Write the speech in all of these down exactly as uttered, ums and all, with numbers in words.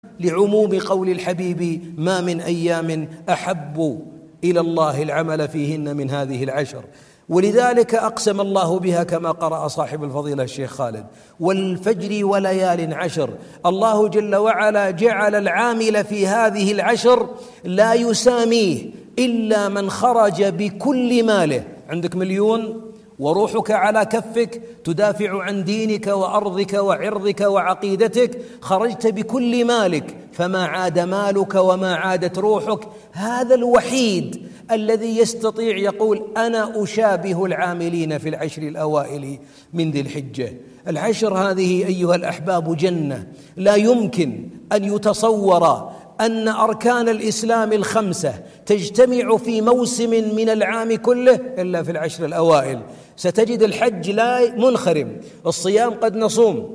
لعموم قول الحبيب: ما من أيام أحب إلى الله العمل فيهن من هذه العشر. ولذلك أقسم الله بها كما قرأ صاحب الفضيلة الشيخ خالد: والفجر وليال عشر. الله جل وعلا جعل العامل في هذه العشر لا يساميه إلا من خرج بكل ماله. عندك مليون وروحك على كفك تدافع عن دينك وأرضك وعرضك وعقيدتك، خرجت بكل مالك فما عاد مالك وما عادت روحك. هذا الوحيد الذي يستطيع يقول: أنا أشابه العاملين في العشر الأوائل من ذي الحجة. العشر هذه أيها الأحباب جنة، لا يمكن أن يتصور أن أركان الإسلام الخمسة تجتمع في موسم من العام كله إلا في العشر الأوائل. ستجد الحج لا منخرم، الصيام قد نصوم،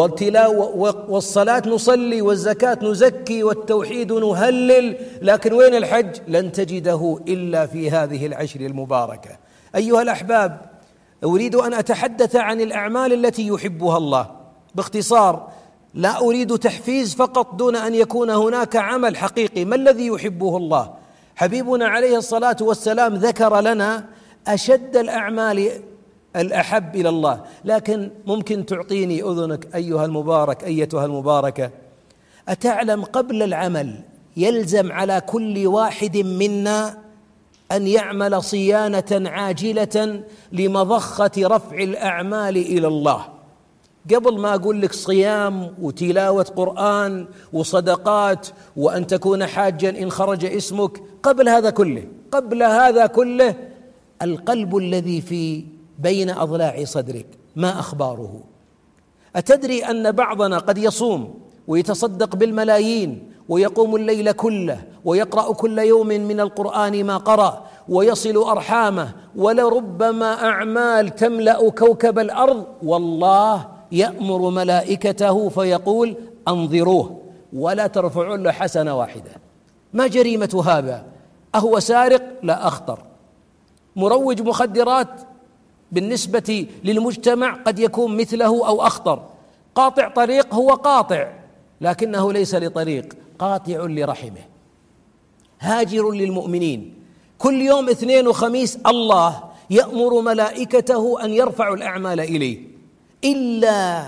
والصلاة نصلي، والزكاة نزكي، والتوحيد نهلل، لكن وين الحج؟ لن تجده إلا في هذه العشر المباركة. أيها الأحباب، أريد أن أتحدث عن الأعمال التي يحبها الله باختصار، لا أريد تحفيز فقط دون أن يكون هناك عمل حقيقي. ما الذي يحبه الله؟ حبيبنا عليه الصلاة والسلام ذكر لنا أشد الأعمال الأحب إلى الله، لكن ممكن تعطيني أذنك أيها المبارك أيتها المباركة، أتعلم قبل العمل يلزم على كل واحد منا أن يعمل صيانة عاجلة لمضخة رفع الأعمال إلى الله؟ قبل ما أقول لك صيام وتلاوة قرآن وصدقات وأن تكون حاجا إن خرج اسمك، قبل هذا كله قبل هذا كله القلب الذي في بين أضلاع صدرك ما أخباره؟ أتدري أن بعضنا قد يصوم ويتصدق بالملايين ويقوم الليل كله ويقرأ كل يوم من القرآن ما قرأ ويصل أرحامه، ولربما أعمال تملأ كوكب الأرض، والله يأمر ملائكته فيقول: أنظروه ولا ترفعون له حسنة واحدة. ما جريمة هذا؟ أهو سارق؟ لا، أخطر. مروج مخدرات بالنسبة للمجتمع قد يكون مثله أو أخطر. قاطع طريق، هو قاطع لكنه ليس لطريق، قاطع لرحمه، هاجر للمؤمنين. كل يوم اثنين وخميس الله يأمر ملائكته أن يرفعوا الأعمال إليه، إلا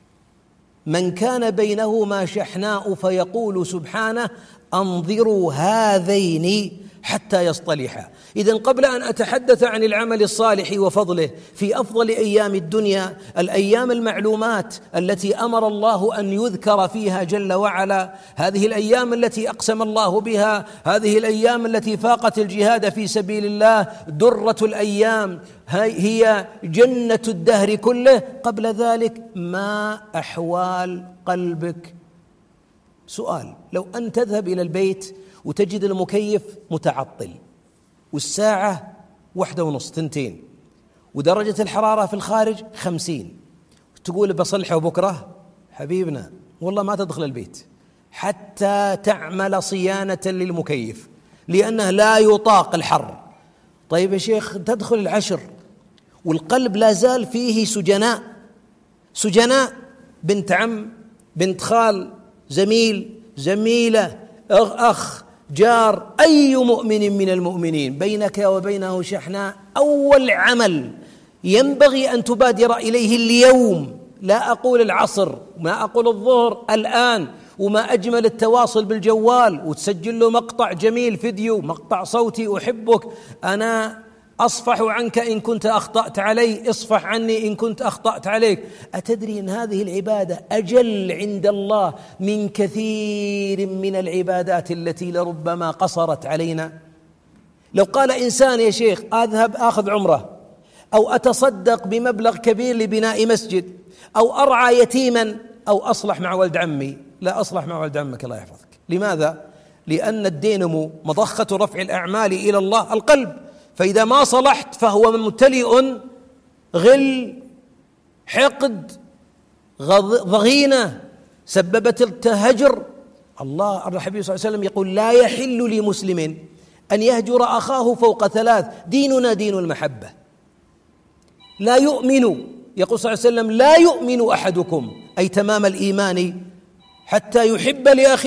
من كان بينهما شحناء فيقول سبحانه: أنظروا هذين حتى يصطلحا. إذن قبل أن أتحدث عن العمل الصالح وفضله في أفضل أيام الدنيا، الأيام المعلومات التي أمر الله أن يذكر فيها جل وعلا، هذه الأيام التي أقسم الله بها، هذه الأيام التي فاقت الجهاد في سبيل الله، درة الأيام، هي جنة الدهر كله. قبل ذلك ما أحوال قلبك؟ سؤال: لو أن تذهب إلى البيت وتجد المكيف متعطل والساعة واحدة ونص تنتين ودرجة الحرارة في الخارج خمسين، تقول بصلحه بكرة، حبيبنا والله ما تدخل البيت حتى تعمل صيانة للمكيف لأنه لا يطاق الحر. طيب يا شيخ، تدخل العشر والقلب لا زال فيه سجناء، سجناء، بنت عم، بنت خال، زميل، زميلة، أخ، جار، أي مؤمن من المؤمنين بينك وبينه شحناء. أول عمل ينبغي أن تبادر إليه اليوم، لا أقول العصر، ما أقول الظهر، الآن، وما أجمل التواصل بالجوال وتسجل له مقطع جميل، فيديو، مقطع صوتي: أحبك، أنا أصفح عنك إن كنت أخطأت علي، اصفح عني إن كنت أخطأت عليك. أتدري أن هذه العبادة أجل عند الله من كثير من العبادات التي لربما قصرت علينا؟ لو قال إنسان: يا شيخ أذهب أخذ عمرة، أو أتصدق بمبلغ كبير لبناء مسجد، أو أرعى يتيما، أو أصلح مع ولد عمي، لا أصلح مع ولد عمك الله يحفظك. لماذا؟ لأن الدينمو مضخة رفع الأعمال إلى الله القلب، فإذا ما صلحت فهو ممتلئ غل، حقد، ضغينة سببت التهجر. الله الحبيب صلى الله عليه وسلم يقول: لا يحل لمسلم أن يهجر أخاه فوق ثلاث، ديننا دين المحبة. لا يؤمن، يقول صلى الله عليه وسلم: لا يؤمن أحدكم، أي تمام الإيمان، حتى يحب لأخيه